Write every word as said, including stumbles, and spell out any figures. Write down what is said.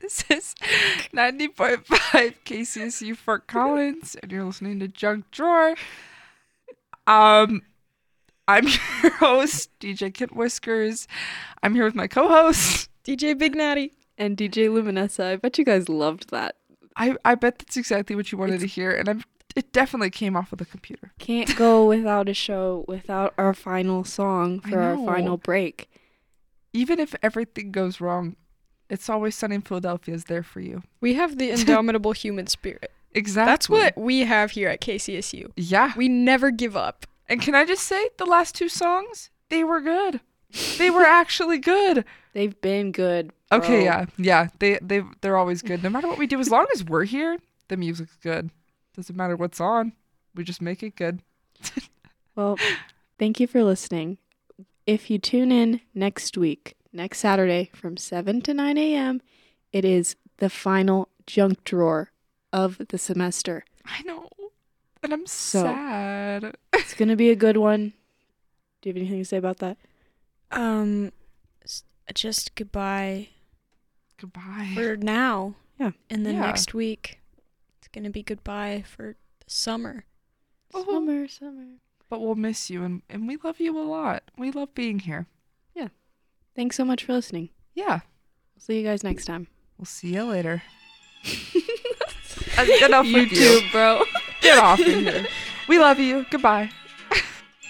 This is ninety point five K C S U Fort Collins, and you're listening to Junk Drawer. Um, I'm your host, D J Kit Whiskers. I'm here with my co-host, D J Big Natty. And D J Luminessa. I bet you guys loved that. I, I bet that's exactly what you wanted It's- to hear, and I'm it definitely came off of the computer. Can't go without a show without our final song I for our know. final break. Even if everything goes wrong, It's Always Sunny in Philadelphia is there for you. We have the indomitable human spirit. Exactly. That's what we have here at K C S U. Yeah. We never give up. And can I just say, the last two songs, they were good. They were actually good. They've been good. Okay, bro. yeah, yeah. They they they're always good. No matter what we do, as long as we're here, the music's good. Doesn't matter what's on. We just make it good. Well, thank you for listening. If you tune in next week, next Saturday from seven to nine a.m., it is the final junk drawer of the semester. I know. And I'm So- sad. It's going to be a good one. Do you have anything to say about that? Um, s- just goodbye Goodbye. for now. Yeah. And then Yeah. next week, it's going to be goodbye for the summer. Oh, Summer, summer. but we'll miss you, and, and we love you a lot. We love being here. Thanks so much for listening. Yeah. We'll see you guys next time. We'll see you later. Uh, Enough with you. too, bro. Get off of here. We love you. Goodbye.